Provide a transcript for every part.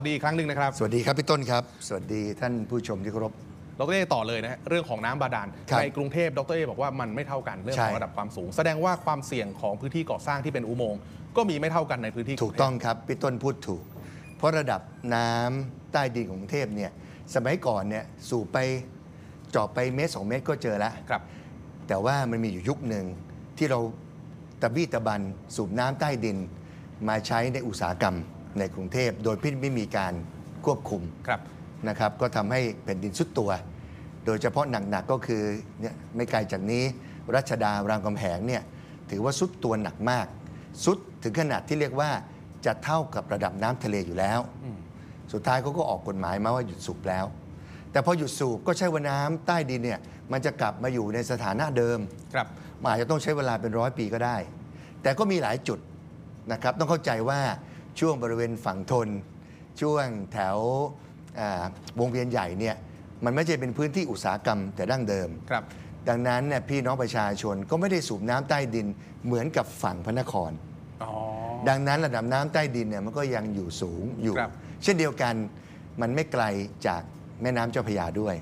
ดีครั้งหนึ่งนะครับสวัสดีครับพี่ต้นครับสวัสดีท่านผู้ชมที่เคารพดร.เอต่อเลยนะเรื่องของน้ำบาดาลในกรุงเทพดร.เอบอกว่ามันไม่เท่ากันเรื่องของระดับความสูงแสดงว่าความเสี่ยงของพื้นที่ก่อสร้างที่เป็นอุโมงค์ก็มีไม่เท่ากันในพื้นที่ถูกต้องครับพี่ต้นพูดถูกเพราะระดับน้ำใต้ดินของกรุงเทพเนี่ยสมัยก่อนเนี่ยสูบไปเจาะไปเมตร2 เมตรก็เจอแล้วครับแต่ว่ามันมีอยู่ยุคหนึ่งที่เราตะบี้ตะบันสูบน้ำใต้ดินมาใช้ในอุตสาหกรรมในกรุงเทพโดยไม่มีการควบคุมนะครับก็ทำให้แผ่นดินทรุดตัวโดยเฉพาะหนักๆก็คือเนี่ยไม่ไกลจากนี้รัชดารามคำแหงเนี่ยถือว่าทรุดตัวหนักมากทรุดถึงขนาดที่เรียกว่าจะเท่ากับระดับน้ำทะเลอยู่แล้วสุดท้ายเขาก็ออกกฎหมายมาว่าหยุดสูบแล้วแต่พอหยุดสูบก็ใช้ว่าน้ำใต้ดินเนี่ยมันจะกลับมาอยู่ในสถานะเดิมมันอาจจะต้องใช้เวลาเป็น100 ปีก็ได้แต่ก็มีหลายจุดนะครับต้องเข้าใจว่าช่วงบริเวณฝั่งทนช่วงแถววงเวียนใหญ่เนี่ยมันไม่ใช่เป็นพื้นที่อุตสาหกรรมแต่ดั้งเดิมดังนั้นเนี่ยพี่น้องประชาชนก็ไม่ได้สูบน้ำใต้ดินเหมือนกับฝั่งพระนครดังนั้นระดับน้ำใต้ดินเนี่ยมันก็ยังอยู่สูงอยู่เช่นเดียวกันมันไม่ไกลจากแม่น้ำเจ้าพระยาด้วย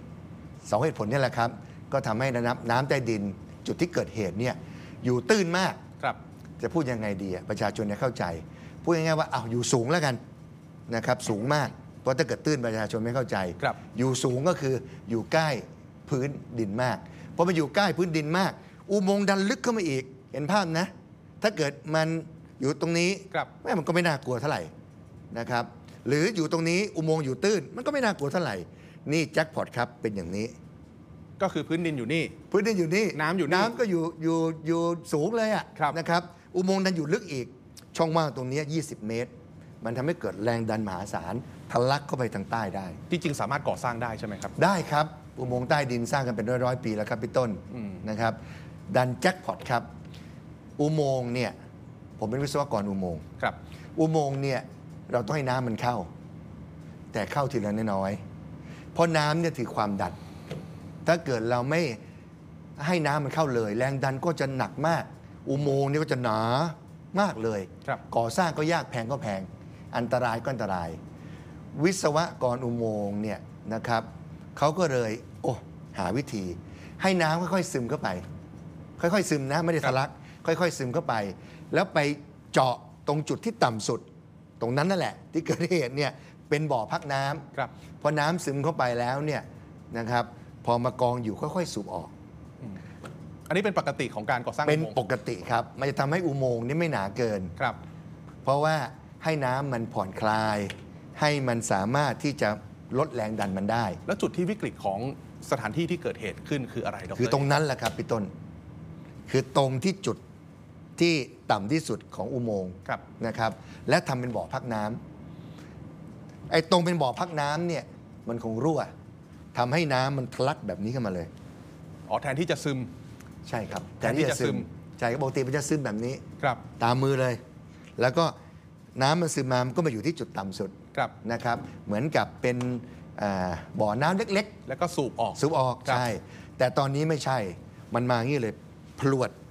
2 เหตุผลนี่แหละครับก็ทำให้น้ำใต้ดินจุดที่เกิดเหตุเนี่ยอยู่ตื้นมากจะพูดยังไงดีประชาชนเนี่ยเข้าใจพูดง่ายๆว่าอยู่สูงแล้วกันนะครับสูงมากเพราะถ้าเกิดตื้นประชาชนไม่เข้าใจอยู่สูงก็คืออยู่ใกล้พื้นดินมากเพราะมันอยู่ใกล้พื้นดินมากอุโมงค์ดันลึกเข้ามาอีกเห็นภาพนะถ้าเกิดมันอยู่ตรงนี้มันก็ไม่น่ากลัวเท่าไหร่นะครับหรืออยู่ตรงนี้อุโมงค์อยู่ตื้นมันก็ไม่น่ากลัวเท่าไหร่นี่แจ็คพอตครับเป็นอย่างนี้ก็คือพื้นดินอยู่นี่พื้นดินอยู่นี่น้ำอยู่นี่น้ำก็อยู่สูงเลยนะครับอุโมงค์ดันอยู่ลึกอีกช่องว่างตรงนี้20 เมตรมันทำให้เกิดแรงดันมหาศาลทะลักเข้าไปทางใต้ได้ที่จริงสามารถก่อสร้างได้ใช่ไหมครับได้ครับอุโมงค์ใต้ดินสร้างกันเป็นร้อยปีแล้วครับพี่ต้นนะครับดันแจ็คพอตครับอุโมงค์เนี่ยผมเป็นวิศวกรอุโมงค์ครับอุโมงค์เนี่ยเราต้องให้น้ำมันเข้าแต่เข้าทีละน้อยเพราะน้ำเนี่ยถือความดันถ้าเกิดเราไม่ให้น้ำมันเข้าเลยแรงดันก็จะหนักมากอุโมงค์นี่ก็จะหนามากเลยก่อสร้างก็ยากแพงก็แพงอันตรายก็อันตรายวิศวกรอุโมงค์เนี่ยนะครับเขาก็เลยหาวิธีให้น้ำค่อยๆซึมเข้าไปค่อยๆซึมนะไม่ได้ทะลักค่อยๆซึมเข้าไปแล้วไปเจาะตรงจุดที่ต่ำสุดตรงนั้นนั่นแหละที่เกิดเหตุเนี่ยเป็นบ่อพักน้ำพอน้ำซึมเข้าไปแล้วเนี่ยนะครับพอมากองอยู่ค่อยๆสูบออกอันนี้เป็นปกติของการก่อสร้างเป็นปกติครับมันจะทำให้อุโมงค์นี้ไม่หนาเกินเพราะว่าให้น้ำมันผ่อนคลายให้มันสามารถที่จะลดแรงดันมันได้แล้วจุดที่วิกฤตของสถานที่ที่เกิดเหตุขึ้นคืออะไรดร. คือตรงนั้นแหละครับพี่ต้นคือตรงที่จุดที่ต่ำที่สุดของอุโมงค์นะครับและทำเป็นบ่อพักน้ำไอ้ตรงเป็นบ่อพักน้ำเนี่ยมันคงรั่วทำให้น้ำมันทะลักแบบนี้ขึ้นมาเลยแทนที่จะซึมใช่ครับแทนที่จะซึมใช่ปกติมันจะซึมแบบนี้ตามมือเลยแล้วก็น้ำมันซึมมามันก็มาอยู่ที่จุดต่ำสุดนะครับเหมือนกับเป็นบ่อน้ำเล็กๆแล้วก็สูบออกใช่แต่ตอนนี้ไม่ใช่มันมาอย่างนี้เลยพลวด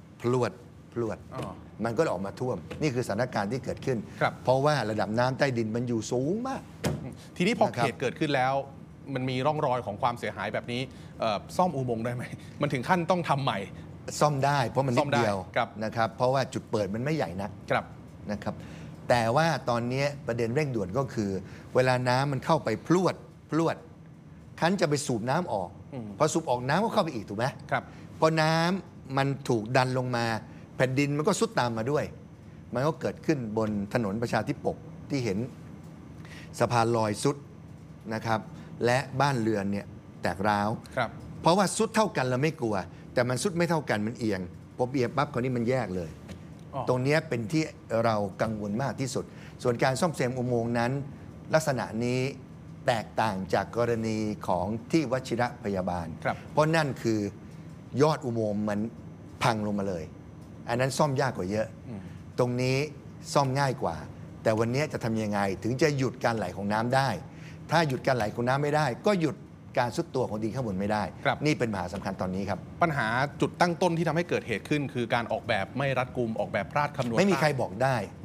มันก็ออกมาท่วมนี่คือสถานการณ์ที่เกิดขึ้นเพราะว่าระดับน้ำใต้ดินมันอยู่สูงมากทีนี้พอเหตุเกิดขึ้นแล้วมันมีร่องรอยของความเสียหายแบบนี้ซ่อมอุโมงค์ได้ไหมมันถึงขั้นต้องทำใหม่ซ่อมได้เพราะมันนิดเดียวนะครับเพราะว่าจุดเปิดมันไม่ใหญ่นักนะครับแต่ว่าตอนนี้ประเด็นเร่งด่วนก็คือเวลาน้ำมันเข้าไปพลวดคันจะไปสูบน้ำออกพอสูบออกน้ำก็เข้าไปอีกถูกไหมพอน้ำมันถูกดันลงมาแผ่นดินมันก็ซุดตามมาด้วยมันก็เกิดขึ้นบนถนนประชาธิปกที่เห็นสะพานลอยซุดนะครับและบ้านเรือนเนี่ยแตกร้าวเพราะว่าซุดเท่ากันเราไม่กลัวแต่มันซุดไม่เท่ากันมันเอียงพอเอียงปั๊บคราวนี้มันแยกเลยตรงนี้เป็นที่เรากังวลมากที่สุดส่วนการซ่อมแซมอุโมงค์นั้นลักษณะนี้แตกต่างจากกรณีของที่วชิระพยาบาลเพราะนั่นคือยอดอุโมงค์มันพังลงมาเลยอันนั้นซ่อมยากกว่าเยอะตรงนี้ซ่อมง่ายกว่าแต่วันนี้จะทำยังไงถึงจะหยุดการไหลของน้ำได้ถ้าหยุดการไหลของน้ำไม่ได้ก็หยุดการซุดตัวของดินข้างบนไม่ได้นี่เป็นปัญหาสำคัญตอนนี้ครับปัญหาจุดตั้งต้นที่ทำให้เกิดเหตุขึ้นคือการออกแบบไม่รัดกุมออกแบบพลาดคำนวณไม่มีใครบอกได้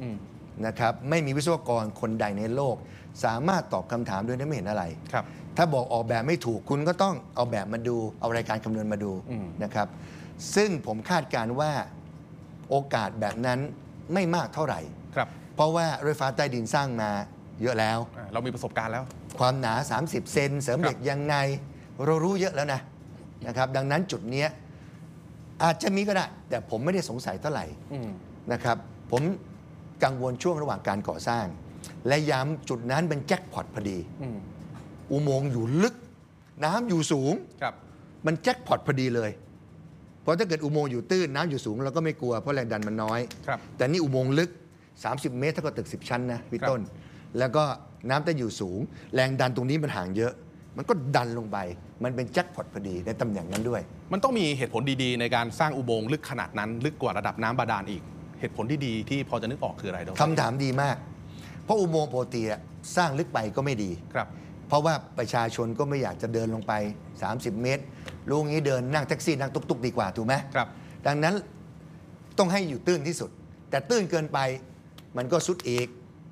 นะครับไม่มีวิศวกรคนใดในโลกสามารถตอบคำถามโดยไม่เห็นอะไรครับถ้าบอกออกแบบไม่ถูกคุณก็ต้องเอาแบบมาดูเอารายการคำนวณมาดูนะครับซึ่งผมคาดการณ์ว่าโอกาสแบบนั้นไม่มากเท่าไหร่ครับเพราะว่ารถไฟฟ้าใต้ดินสร้างมาเยอะแล้วเรามีประสบการณ์แล้วความหนา 30 เซนเสริมเหล็กยังไงเรารู้เยอะแล้วนะครับดังนั้นจุดเนี้ยอาจจะมีก็ได้แต่ผมไม่ได้สงสัยเท่าไหร่นะครับผมกังวลช่วงระหว่างการก่อสร้าง และย้ำจุดนั้นเป็นแจ็คพอตพอดีอุโมงค์อยู่ลึกน้ำอยู่สูงครับมันแจ็คพอตพอดีเลยเพราะถ้าเกิดอุโมงค์อยู่ตื้นน้ำอยู่สูงเราก็ไม่กลัวเพราะแรงดันมันน้อยครับแต่นี่อุโมงค์ลึก30 เมตรเท่ากับตึก10 ชั้นนะพี่ต้น แล้วก็น้ำแต่อยู่สูง แรงดันตรงนี้มันห่างเยอะ มันก็ดันลงไปมันเป็นแจ็คพอตพอดีในตำแหน่งนั้นด้วยมันต้องมีเหตุผลดีๆ ในการสร้างอุโมงค์ลึกขนาดนั้น ลึกกว่าระดับน้ำบาดาลอีก เหตุผลที่ดีที่พอจะนึกออกคืออะไรดร. คำถามดีมาก เพราะอุโมงค์ปกติสร้างลึกไปก็ไม่ดีครับเพราะว่าประชาชนก็ไม่อยากจะเดินลงไป 30 เมตรรู้งี้เดินนั่งแท็กซี่นั่งตุกๆดีกว่าถูกไหมครับดังนั้นต้องให้อยู่ตื้นที่สุด แต่ตื้นเกินไปมันก็สุดอีก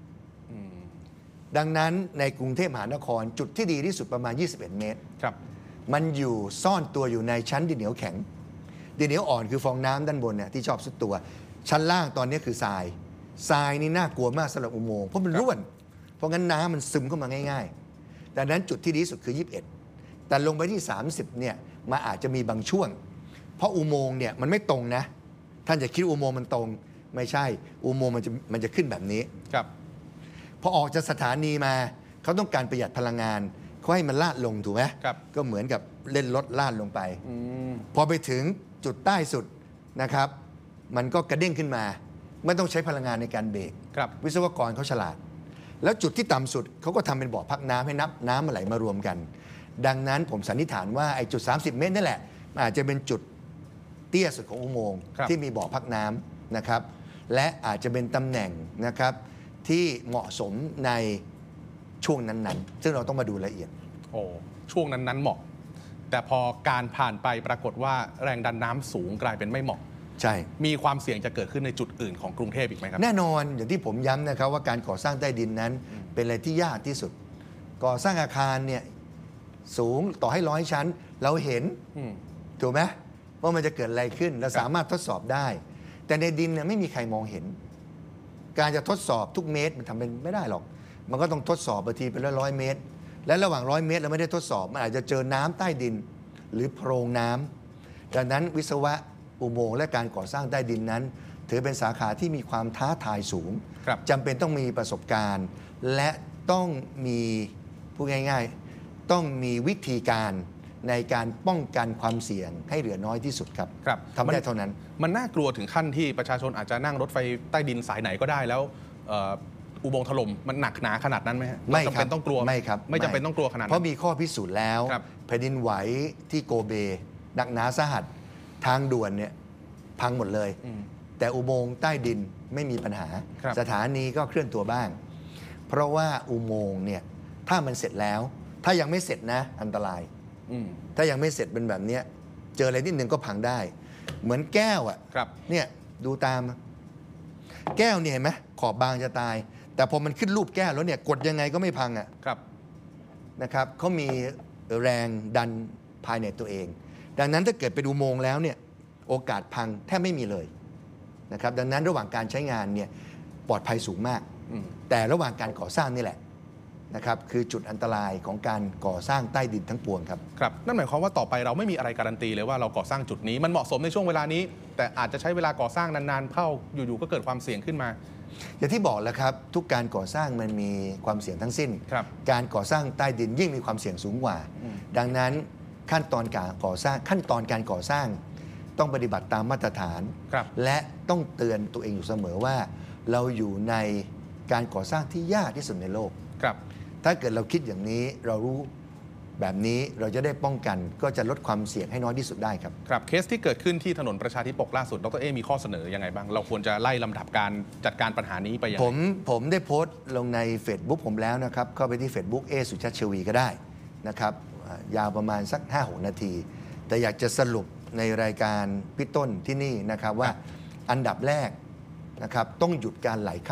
ดังนั้นในกรุงเทพมหานครจุดที่ดีที่สุดประมาณ 21 เมตรครับมันอยู่ซ่อนตัวอยู่ในชั้นดินเหนียวแข็งดินเหนียวอ่อนคือฟองน้ำด้านบนเนี่ยที่ชอบซุดตัว ชั้นล่างตอนนี้คือทรายนี่น่ากลัวมากสำหรับอุโมงค์เพราะมันร่วนเพราะงั้นน้ำมันซึมเข้ามาง่ายๆดังนั้นจุดที่ดีที่สุดคือ 21 แต่ลงไปที่ 30เนี่ยมันอาจจะมีบางช่วง เพราะอุโมงค์เนี่ยมันไม่ตรงนะท่านจะคิดอุโมงค์มันตรงไม่ใช่อุโมงค์มันจะขึ้นแบบนี้ครับพอออกจากสถานีมาเขาต้องการประหยัดพลังงานเขาให้มันลาดลงถูกไหมครับก็เหมือนกับเล่นรถลาดลงไปพอไปถึงจุดใต้สุดนะครับ มันก็กระเด้งขึ้นมาไม่ต้องใช้พลังงานในการเบรกครับวิศวกรเขาฉลาด แล้วจุดที่ต่ำสุดเขาก็ทำเป็นบ่อพักน้ำให้น้ำมันไหลมารวมกัน ดังนั้นผมสันนิษฐานว่าไอ้จุด 30 เมตรนั่นแหละมันอาจจะเป็นจุดเตี้ยสุดของอุโมงค์ครับที่มีบ่อพักน้ำนะครับ และอาจจะเป็นตำแหน่งนะครับที่เหมาะสมในช่วงนั้นๆ ซึ่งเราต้องมาดูละเอียดโอ้ช่วงนั้นเหมาะ แต่พอการผ่านไปปรากฏว่าแรงดันน้ำสูงกลายเป็นไม่เหมาะใช่มีความเสี่ยงจะเกิดขึ้นในจุดอื่นของกรุงเทพอีกไหมครับแน่นอนอย่างที่ผมย้ำนะครับว่าการก่อสร้างใต้ดินนั้นเป็นอะไรที่ยากที่สุด ก่อสร้างอาคารเนี่ยสูงต่อให้100 ชั้น เราเห็นถูกไหมว่ามันจะเกิดอะไรขึ้นเราสามารถทดสอบได้ แต่ในดินเนี่ยไม่มีใครมองเห็น การจะทดสอบทุกเมตรมันทำเป็นไม่ได้หรอก มันก็ต้องทดสอบบางทีเป็น100 เมตร และระหว่าง100 เมตรเราไม่ได้ทดสอบมันอาจจะเจอน้ำใต้ดิน หรือโพรงน้ำดังนั้นวิศวะอุโมงค์และการก่อสร้างใต้ดินนั้น ถือเป็นสาขาที่มีความท้าทายสูงครับจำเป็นต้องมีประสบการณ์ และต้องมีพูดง่ายๆ ต้องมีวิธีการในการป้องกันความเสี่ยงให้เหลือน้อยที่สุดครับครับทำได้เท่านั้นมันน่ากลัวถึงขั้นที่ประชาชนอาจจะนั่งรถไฟใต้ดินสายไหนก็ได้แล้วอุโมงค์ถล่มมันหนักหนาขนาดนั้นไหมฮะไม่จำครัเป็บนต้องกลัวไม่ครับไม่จำเป็นต้องกลัวขนาดเพนั้นราะมีข้อพิสูจน์แล้วครับแผ่นดินไหวที่โกเบหนักหนาสาหัสทางด่วนเนี่ยพังหมดเลย แต่อุโมงค์ใต้ดินไม่มีปัญหาครับสถานีก็เคลื่อนตัวบ้าง เพราะว่าอุโมงค์เนี่ยถ้ามันเสร็จแล้ว ถ้ายังไม่เสร็จนะอันตราย ถ้ายังไม่เสร็จเป็นแบบเนี้ยเจออะไรนิดนึงก็พังได้ เหมือนแก้วอ่ะครับเนี่ยดูตามแก้วเนี่ยเห็นไหมขอบบางจะตาย แต่พอมันขึ้นรูปแก้วแล้วเนี่ยกดยังไงก็ไม่พังอ่ะครับนะครับเขามีแรงดันภายในตัวเอง ดังนั้นถ้าเกิดไปดูอุโมงค์แล้วเนี่ยโอกาสพังแทบไม่มีเลยนะครับดังนั้นระหว่างการใช้งานเนี่ยปลอดภัยสูงมาก แต่ระหว่างการก่อสร้างนี่แหละนะครับคือจุดอันตรายของการก่อสร้างใต้ดินทั้งปวงครับครับนั่นหมายความว่าต่อไปเราไม่มีอะไรการันตีเลยว่าเราก่อสร้างจุดนี้มันเหมาะสมในช่วงเวลานี้ แต่อาจจะใช้เวลาก่อสร้างนานๆเข้าอยู่ๆก็เกิดความเสี่ยงขึ้นมาอย่างที่บอกแล้วครับทุกการก่อสร้างมันมีความเสี่ยงทั้งสิ้นครับการก่อสร้างใต้ดินยิ่งมีความเสี่ยงสูงกว่า ดังนั้นขั้นตอนการก่อสร้างต้องปฏิบัติตามมาตรฐานครับและต้องเตือนตัวเองอยู่เสมอว่า เราอยู่ในการก่อสร้างที่ยากที่สุดในโลกครับถ้าเกิดเราคิดอย่างนี้เรารู้แบบนี้เราจะได้ป้องกันก็จะลดความเสี่ยงให้น้อยที่สุดได้ครับครับเคสที่เกิดขึ้นที่ถนนประชาธิปกล่าสุดดร.เอมีข้อเสนอยังไงบ้างเราควรจะไล่ลำดับการจัดการปัญหานี้ไปยังไงผมได้โพสต์ลงใน Facebook ผมแล้วนะครับ เข้าไปที่ Facebook สุชัชวีก็ได้นะครับยาวประมาณสัก 5-6 นาที แต่อยากจะสรุปในรายการพี่ต้นที่นี่นะครับว่าอันดับแรกนะครับต้องหยุดการไหลเข้า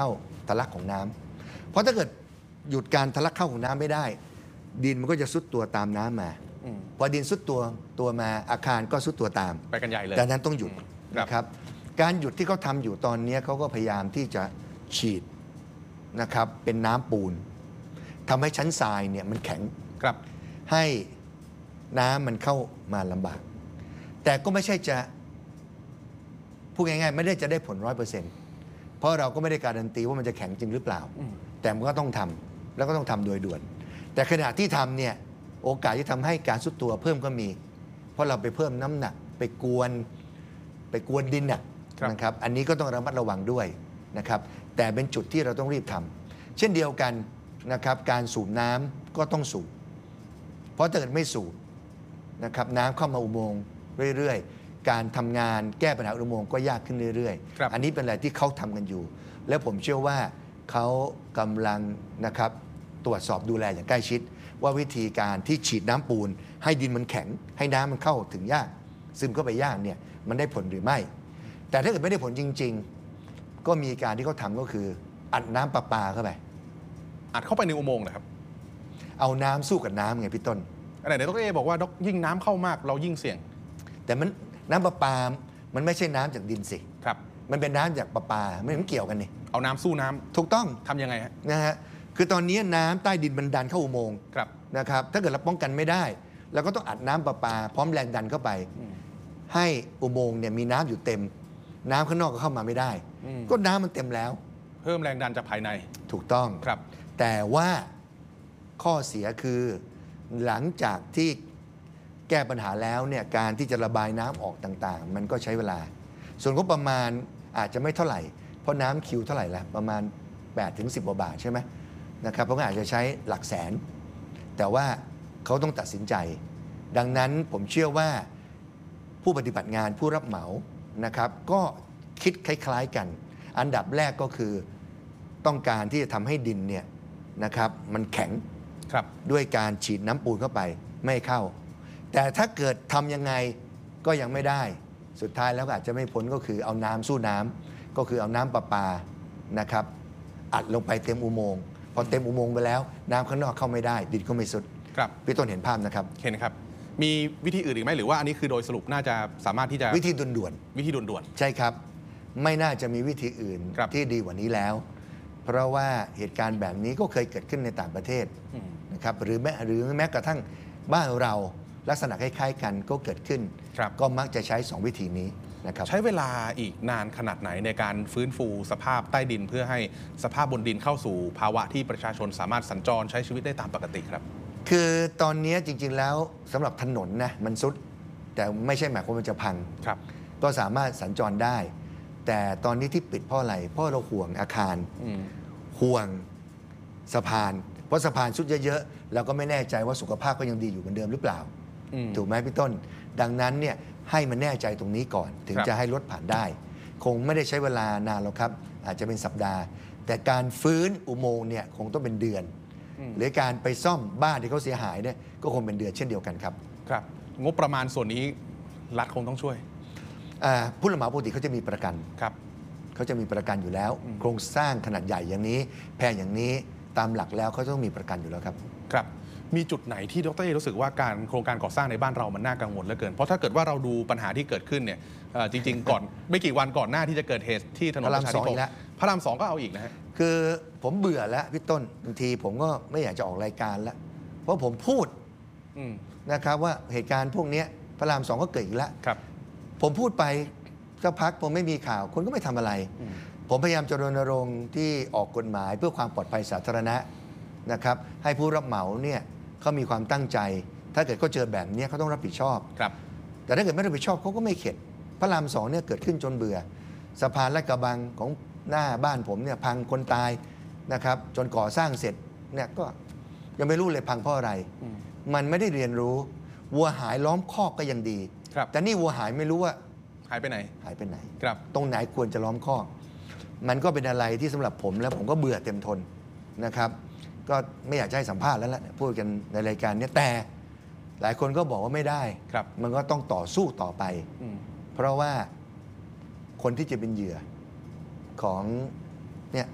ทะลักของน้ำเพราะถ้าเกิดหยุดการทะลักเข้าของน้ำไม่ได้ ดินมันก็จะซุดตัวตามน้ำมาพอดินซุดตัวมาอาคารก็ซุดตัวตามไปกันใหญ่เลยดังนั้นต้องหยุดนะครับการหยุดที่เขาทำอยู่ตอนนี้เขาก็พยายามที่จะฉีดนะครับเป็นน้ำปูนทำให้ชั้นทรายเนี่ยมันแข็งให้น้ำมันเข้ามาลำบากแต่ก็ไม่ใช่จะพูดง่ายๆไม่ได้จะได้ผล 100%เพราะเราก็ไม่ได้การันตีว่ามันจะแข็งจริงหรือเปล่าแต่มันก็ต้องทำแล้วก็ต้องทำโดยด่วนแต่ขณะที่ทำเนี่ยโอกาสที่ทำให้การซุดตัวเพิ่มก็มี เพราะเราไปเพิ่มน้ำหนักไปกวนดินนะครับอันนี้ก็ต้องระมัดระวังด้วยนะครับแต่เป็นจุดที่เราต้องรีบทำเช่นเดียวกันนะครับการสูบน้ำก็ต้องสูบเพราะถ้าเกิดไม่สูบนะครับน้ำเข้ามาอุโมงค์เรื่อยๆการทำงานแก้ปัญหาอุโมงค์ก็ยากขึ้นเรื่อยๆอันนี้เป็นอะไรที่เขาทำกันอยู่และผมเชื่อว่าเขากำลังนะครับตรวจสอบดูแลอย่างใกล้ชิดว่าวิธีการที่ฉีดน้ำปูนให้ดินมันแข็งให้น้ำมันเข้าถึงยากซึมเข้าไปยากเนี่ยมันได้ผลหรือไม่แต่ถ้าเกิดไม่ได้ผลจริงๆก็มีการที่เขาทำก็คืออัดน้ำประปาเข้าไปอัดเข้าไปในอุโมงค์นะครับเอาน้ำสู้กับน้ำไงพี่ต้นอะไรเดี๋ยวดร.เอบอกว่ายิ่งน้ำเข้ามากเรายิ่งเสี่ยงแต่มันน้ำประปามันไม่ใช่น้ำจากดินสิครับมันเป็นน้ำจากประปาไม่เกี่ยวกันนี่เอาน้ำสู้น้ำถูกต้องทำยังไงฮะนะฮะคือตอนนี้น้ำใต้ดินมันดันเข้าอุโมงค์นะครับถ้าเกิดเราป้องกันไม่ได้เราก็ต้องอัดน้ำประปาพร้อมแรงดันเข้าไปให้อุโมงค์เนี่ยมีน้ำอยู่เต็มน้ำข้างนอกก็เข้ามาไม่ได้ก็น้ำมันเต็มแล้วเพิ่มแรงดันจากภายในถูกต้องครับแต่ว่าข้อเสียคือหลังจากที่แก้ปัญหาแล้วเนี่ยการที่จะระบายน้ำออกต่างๆมันก็ใช้เวลาส่วนงบประมาณอาจจะไม่เท่าไหร่เพราะน้ำคิวเท่าไหร่ละประมาณ8 ถึง 10 กว่าบาทใช่ไหมนะครับเพราะงั้นอาจจะใช้หลักแสนแต่ว่าเขาต้องตัดสินใจดังนั้นผมเชื่อว่าผู้ปฏิบัติงานผู้รับเหมานะครับก็คิดคล้ายๆกันอันดับแรกก็คือต้องการที่จะทำให้ดินเนี่ยนะครับมันแข็งด้วยการฉีดน้ำปูนเข้าไปไม่เข้าแต่ถ้าเกิดทำยังไงก็ยังไม่ได้สุดท้ายแล้วก็อาจจะไม่พ้นก็คือเอาน้ำสู้น้ำก็คือเอาน้ำประปานะครับอัดลงไปเต็มอุโมงค์พอเต็มอุโมงค์ไปแล้วน้ำข้างนอกเข้าไม่ได้ดินก็ไม่สุดพี่ต้นเห็นภาพนะครับเห็นครับมีวิธีอื่นอีกไหมหรือว่าอันนี้คือโดยสรุปน่าจะสามารถที่จะวิธีด่วนๆวิธีด่วนๆใช่ครับไม่น่าจะมีวิธีอื่นที่ดีกว่านี้แล้วเพราะว่าเหตุการณ์แบบนี้ก็เคยเกิดขึ้นในต่างประเทศนะครับหรือแม้กระทั่งบ้านเราลักษณะคล้ายๆกันก็เกิดขึ้นก็มักจะใช้2วิธีนี้นะครับใช้เวลาอีกนานขนาดไหนในการฟื้นฟูสภาพใต้ดินเพื่อให้สภาพบนดินเข้าสู่ภาวะที่ประชาชนสามารถสัญจรใช้ชีวิตได้ตามปกติครับคือตอนนี้จริงๆแล้วสำหรับถนนนะมันซุดแต่ไม่ใช่หมายความว่ามันจะพังก็สามารถสัญจรได้แต่ตอนนี้ที่ปิดเพราะอะไรเพราะเราห่วงอาคารห่วงสะพานเพราะสะพานซุดเยอะๆเราก็ไม่แน่ใจว่าสุขภาพก็ยังดีอยู่เหมือนเดิมหรือเปล่าถูกไหมพี่ต้นดังนั้นเนี่ยให้มันแน่ใจตรงนี้ก่อนถึงจะให้รถผ่านได้คงไม่ได้ใช้เวลานานหรอกครับอาจจะเป็นสัปดาห์แต่การฟื้นอุโมงค์เนี่ยคงต้องเป็นเดือนหรือการไปซ่อมบ้านที่เขาเสียหายเนี่ยก็คงเป็นเดือนเช่นเดียวกันครับครับงบประมาณส่วนนี้รัฐคงต้องช่วยผู้รับเหมาปกติเขาจะมีประกันครับเขาจะมีประกันอยู่แล้วโครงสร้างขนาดใหญ่อย่างนี้แพงอย่างนี้ตามหลักแล้วเขาต้องมีประกันอยู่แล้วครับครับมีจุดไหนที่ดร.เอรู้สึกว่าการโครงการก่อสร้างในบ้านเรามันน่ากังวลเหลือเกินเพราะถ้าเกิดว่าเราดูปัญหาที่เกิดขึ้นเนี่ยจริงๆก่อนไม่กี่วันก่อนหน้าที่จะเกิดเหตุที่ถนนประชาธิปไตยพระราม 2ก็เอาอีกนะฮะคือผมเบื่อแล้วพี่ต้นบางทีผมก็ไม่อยากจะออกรายการแล้วเพราะผมพูดนะครับว่าเหตุการณ์พวกนี้พระราม 2ก็เกิดอีกแล้วผมพูดไปสักพักผมไม่มีข่าวคนก็ไม่ทำอะไรผมพยายามจะรณรงค์ที่ออกกฎหมายเพื่อความปลอดภัยสาธารณะนะครับให้ผู้รับเหมาเนี่ยเขามีความตั้งใจถ้าเกิดเขาเจอแบบนี้เขาต้องรับผิดชอบแต่ถ้าเกิดไม่รับผิดชอบเขาก็ไม่เข็ดพระราม 2เนี่ยเกิดขึ้นจนเบื่อสะพานลาดกระบังของหน้าบ้านผมเนี่ยพังคนตายนะครับจนก่อสร้างเสร็จเนี่ยก็ยังไม่รู้เลยพังเพราะอะไรมันไม่ได้เรียนรู้วัวหายล้อมคอกก็ยังดีแต่นี่วัวหายไม่รู้ว่าหายไปไหนตรงไหนควรจะล้อมคอกมันก็เป็นอะไรที่สำหรับผมแล้วผมก็เบื่อเต็มทนนะครับก็ไม่อยากจะให้สัมภาษณ์แล้วล่ะพูดกันในรายการนี้แต่หลายคนก็บอกว่าไม่ได้มันก็ต้องต่อสู้ต่อไปเพราะว่าคนที่จะเป็นเหยื่อของเนี่ยป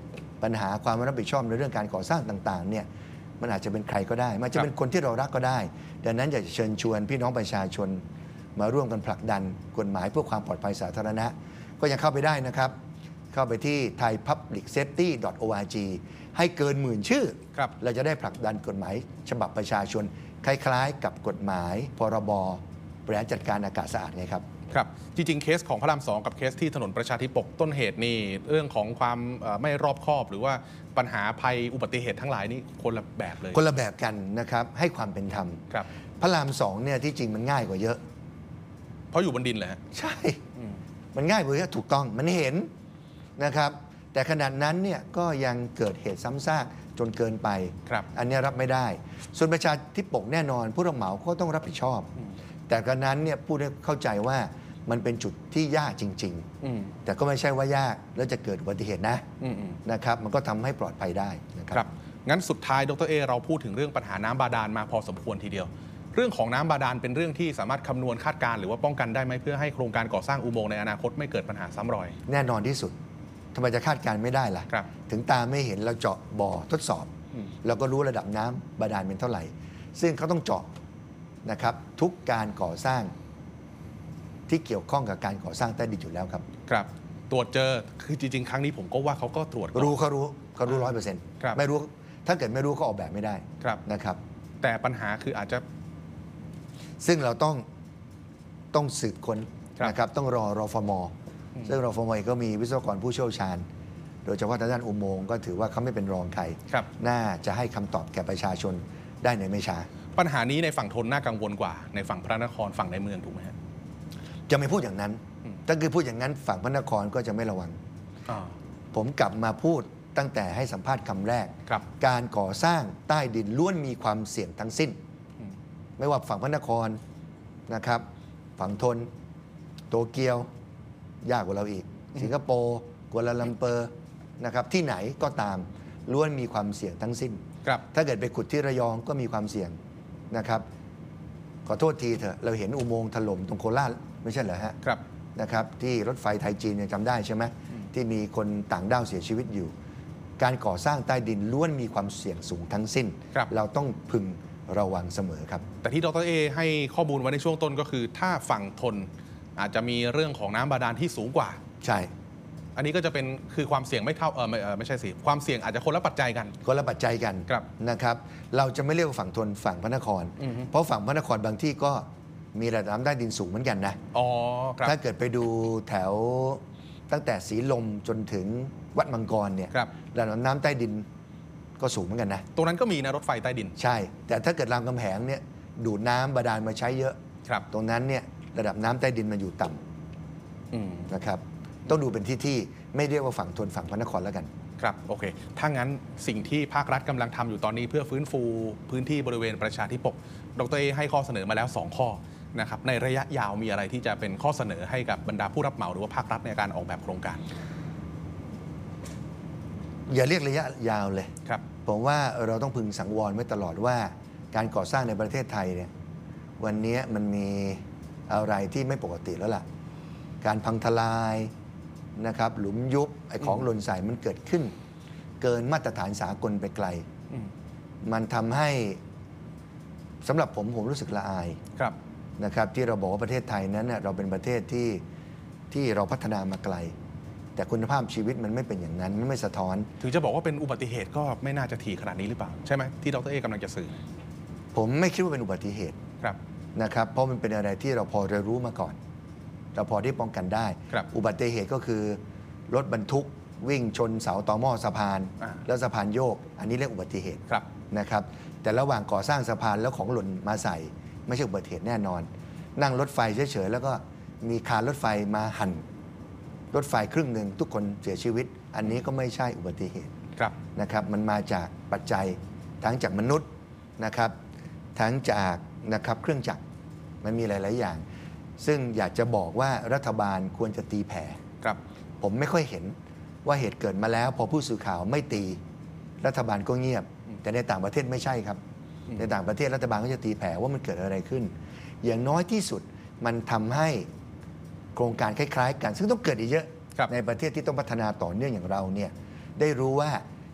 ปัญหาความรับผิดชอบในเรื่องการก่อสร้างต่างๆเนี่ยมันอาจจะเป็นใครก็ได้มันจะเป็นคนที่เรารักก็ได้ดังนั้นอยากจะเชิญชวนพี่น้องประชาชนมาร่วมกันผลักดันกฎหมายเพื่อความปลอดภัยสาธารณะก็ยังเข้าไปได้นะครับเข้าไปที่ thaipublicsafety.org ให้เกิน10,000 ชื่อเราจะได้ผลักดันกฎหมายฉบับประชาชนคล้ายๆกับกฎหมายพรบบริหารจัดการอากาศสะอาดไงครับครับจริงๆเคสของพระราม2กับเคสที่ถนนประชาธิปกต้นเหตุนี่เรื่องของความไม่รอบคอบหรือว่าปัญหาภัยอุบัติเหตุทั้งหลายนี่คนละแบบเลยคนละแบบกันนะครับให้ความเป็นธรรมพระราม2เนี่ยที่จริงมันง่ายกว่าเยอะเพราะอยู่บนดินเลยใช่มันง่ายกว่าเยอะถูกต้องมันเห็นนะครับแต่ขนาดนั้นเนี่ยก็ยังเกิดเหตุซ้ำซากจนเกินไปอันนี้รับไม่ได้ส่วนประชาธิปกแน่นอนผู้รับเหมาก็ต้องรับผิดชอบแต่กระนั้นเนี่ยผู้ได้เข้าใจว่ามันเป็นจุดที่ยากจริงๆแต่ก็ไม่ใช่ว่ายากแล้วจะเกิดอุบัติเหตุนะครับมันก็ทำให้ปลอดภัยได้นะครับงั้นสุดท้ายดร.เอเราพูดถึงเรื่องปัญหาน้ำบาดาลมาพอสมควรทีเดียวเรื่องของน้ำบาดาลเป็นเรื่องที่สามารถคำนวณคาดการณ์หรือว่าป้องกันได้ไหมเพื่อให้โครงการก่อสร้างอุโมงค์ในอนาคตไม่เกิดปัญหาซ้ำรอยแน่นอนที่สุดทำไมจะคาดการณ์ไม่ได้ล่ะถึงตาไม่เห็นเราเจาะบ่อทดสอบเราก็รู้ระดับน้ำบาดาลเป็นเท่าไหร่ซึ่งเขาต้องเจาะนะครับทุกการก่อสร้างที่เกี่ยวข้องกับการก่อสร้างใต้ดินอยู่แล้วครับครับตรวจเจอคือจริงๆครั้งนี้ผมก็ว่าเขาก็ตรวจเขารู้100%ไม่รู้ถ้าเกิดไม่รู้ก็ออกแบบไม่ได้นะครับแต่ปัญหาคืออาจจะซึ่งเราต้องสืบค้นนะครับต้องรอฟม.ซึ่งรฟม.ก็มีวิศวกรผู้เชี่ยวชาญโดยเฉพาะทางด้านอุโมงค์ก็ถือว่าเขาไม่เป็นรองใครน่าจะให้คำตอบแก่ประชาชนได้ในไม่ช้าปัญหานี้ในฝั่งทนน่ากังวลกว่าในฝั่งพระนครฝั่งในเมืองถูกไหมฮะจะไม่พูดอย่างนั้นถ้าคือพูดอย่างนั้นฝั่งพระนครก็จะไม่ระวังผมกลับมาพูดตั้งแต่ให้สัมภาษณ์คำแรกการก่อสร้างใต้ดินล้วนมีความเสี่ยงทั้งสิ้นไม่ว่าฝั่งพระนครนะครับฝั่งทนโตเกียวยากกว่าเราอีกสิงคโปร์กัวลาลัมเปอร์นะครับที่ไหนก็ตามล้วนมีความเสี่ยงทั้งสิ้นถ้าเกิดไปขุดที่ระยองก็มีความเสี่ยงนะครับขอโทษทีเถอะเราเห็นอุโมงค์ถล่มตรงโคราชไม่ใช่เหรอฮะนะครับที่รถไฟไทยจีนยังจำได้ใช่ไหมที่มีคนต่างด้าวเสียชีวิตอยู่การก่อสร้างใต้ดินล้วนมีความเสี่ยงสูงทั้งสิ้นเราต้องพึงระวังเสมอครับแต่ที่ดร.เอให้ข้อมูลไว้ในช่วงต้นก็คือถ้าฝั่งทนอาจจะมีเรื่องของน้ำบาดาลที่สูงกว่าใช่อันนี้ก็จะเป็นคือความเสี่ยงไม่เท่าไม่ใช่สิความเสี่ยงอาจจะคนละปัจจัยกันนะครับเราจะไม่เรียกว่าฝั่งทนฝั่งพระนครเพราะฝั่งพระนครบางที่ก็มีระดับน้ำใต้ดินสูงเหมือนกันนะถ้าเกิดไปดูแถวตั้งแต่ศรีลมจนถึงวัดมังกรเนี่ยระดับน้ำใต้ดินก็สูงเหมือนกันนะตรงนั้นก็มีนะรถไฟใต้ดินใช่แต่ถ้าเกิดรามคำแหงเนี่ยดูดน้ำบาดาลมาใช้เยอะตรงนั้นเนี่ยระดับน้ำใต้ดินมันอยู่ต่ำนะครับต้องดูเป็นที่ไม่เรียกว่าฝั่งทนฝั่งพระนครแล้วกันครับโอเคถ้างั้นสิ่งที่ภาครัฐกำลังทำอยู่ตอนนี้เพื่อฟื้นฟูพื้นที่บริเวณประชาธิปกดร.เอให้ข้อเสนอมาแล้ว2ข้อนะครับในระยะยาวมีอะไรที่จะเป็นข้อเสนอให้กับบรรดาผู้รับเหมาหรือว่าภาครัฐในการออกแบบโครงการอย่าเรียกระยะยาวเลยครับผมว่าเราต้องพึงสังวรไว้ตลอดว่าการก่อสร้างในประเทศไทยเนี่ยวันนี้มันมีอะไรที่ไม่ปกติแล้วล่ะการพังทลายนะครับหลุมยุบไอ้ของหล่นใส่มันเกิดขึ้นเกินมาตรฐานสากลไปไกลมันทำให้สำหรับผมรู้สึกละอายนะครับที่เราบอกว่าประเทศไทยนั้นเราเป็นประเทศที่เราพัฒนามาไกลแต่คุณภาพชีวิตมันไม่เป็นอย่างนั้นไม่สะท้อนถึงจะบอกว่าเป็นอุบัติเหตุก็ไม่น่าจะถี่ขนาดนี้หรือเปล่าใช่ไหมที่ดร.เอกำลังจะสื่อผมไม่คิดว่าเป็นอุบัติเหตุนะครับเพราะมันเป็นอะไรที่เราพอเรียนรู้มาก่อนเราพอที่ป้องกันได้อุบัติเหตุก็คือรถบรรทุกวิ่งชนเสาต่อหม้อสะพานแล้วสะพานโยกอันนี้เรียกอุบัติเหตุนะครับแต่ระหว่างก่อสร้างสะพานแล้วของหล่นมาใส่ไม่ใช่อุบัติเหตุแน่นอนนั่งรถไฟเฉยๆแล้วก็มีคานรถไฟมาหั่นรถไฟครึ่งหนึ่งทุกคนเสียชีวิตอันนี้ก็ไม่ใช่อุบัติเหตุนะครับมันมาจากปัจจัยทั้งจากมนุษย์นะครับทั้งจากนะครับเครื่องจักรมันมีหลายๆอย่างซึ่งอยากจะบอกว่ารัฐบาลควรจะตีแผ่ผมไม่ค่อยเห็นว่าเหตุเกิดมาแล้วพอผู้สื่อข่าวไม่ตีรัฐบาลก็เงียบแต่ในต่างประเทศไม่ใช่ครับในต่างประเทศรัฐบาลก็จะตีแผ่ว่ามันเกิดอะไรขึ้นอย่างน้อยที่สุดมันทำให้โครงการคล้ายๆกันซึ่งต้องเกิดอีกเยอะในประเทศที่ต้องพัฒนาต่อเนื่องอย่างเราเนี่ยได้รู้ว่า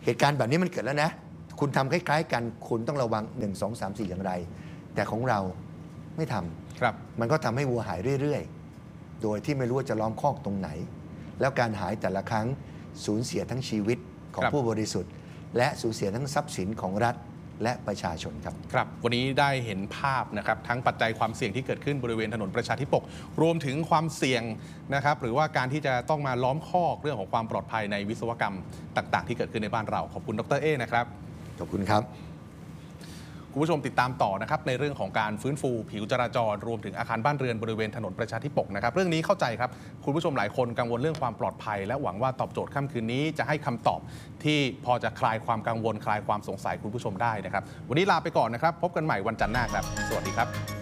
เหตุการณ์แบบนี้มันเกิดแล้วนะคุณทำคล้ายๆกันคุณต้องระวัง1 2 3 4อย่างไร แต่ของเราไม่ทำครับมันก็ทำให้วัวหายเรื่อยๆโดยที่ไม่รู้ว่าจะล้อมคอกตรงไหนแล้วการหายแต่ละครั้งสูญเสียทั้งชีวิตของผู้บริสุทธิ์และสูญเสียทั้งทรัพย์สินของรัฐและประชาชนครับครับวันนี้ได้เห็นภาพนะครับทั้งปัจจัยความเสี่ยงที่เกิดขึ้นบริเวณถนนประชาธิปกรวมถึงความเสี่ยงนะครับหรือว่าการที่จะต้องมาล้อมคอกเรื่องของความปลอดภัยในวิศวกรรมต่างๆที่เกิดขึ้นในบ้านเราขอบคุณดร.เอนะครับขอบคุณครับคุณผู้ชมติดตามต่อนะครับในเรื่องของการฟื้นฟูผิวจราจรรวมถึงอาคารบ้านเรือนบริเวณถนนประชาธิปกนะครับเรื่องนี้เข้าใจครับคุณผู้ชมหลายคนกังวลเรื่องความปลอดภัยและหวังว่าตอบโจทย์ค่ำคืนนี้จะให้คำตอบที่พอจะคลายความกังวลคลายความสงสัยคุณผู้ชมได้นะครับวันนี้ลาไปก่อนนะครับพบกันใหม่วันจันทร์หน้าครับสวัสดีครับ